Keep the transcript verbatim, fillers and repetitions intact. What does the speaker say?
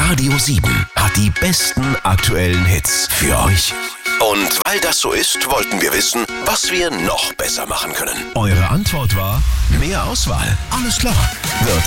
Radio sieben hat die besten aktuellen Hits für euch. Und weil das so ist, wollten wir wissen, was wir noch besser machen können. Eure Antwort war, mehr Auswahl. Alles klar. Wird